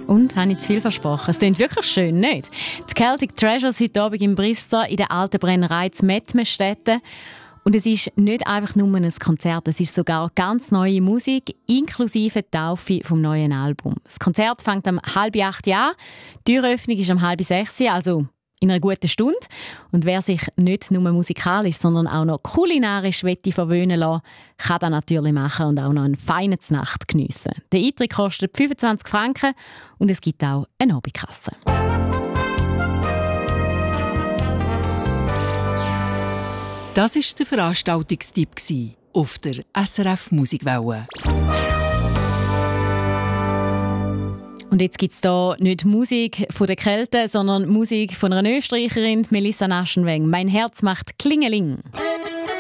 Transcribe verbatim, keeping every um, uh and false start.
Und habe ich zu viel versprochen? Es klingt wirklich schön, nicht? Die Celtic Treasures heute Abend im Bristol in der alten Brennerei zu Mettmerstetten. Und es ist nicht einfach nur ein Konzert, es ist sogar ganz neue Musik, inklusive die Taufe vom neuen Album. Das Konzert fängt um halb acht an, die Türöffnung ist um halb sechs, also in einer guten Stunde. Und wer sich nicht nur musikalisch, sondern auch noch kulinarisch verwöhnen lassen, kann das natürlich machen und auch noch eine feine Nacht geniessen. Der Eintritt kostet fünfundzwanzig Franken und es gibt auch eine Hobbykasse. Das war der Veranstaltungstipp auf der S R F Musikwelle. Und jetzt gibt es hier nicht Musik von der Kälte, sondern Musik von einer Österreicherin, Melissa Naschenweng. «Mein Herz macht Klingeling».